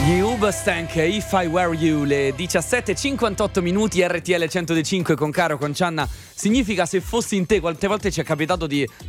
Gli Uberstank, If I Were You, le 17:58 minuti, RTL 105 con Caro, con Cianna. Significa se fossi in te. Quante volte ci è capitato di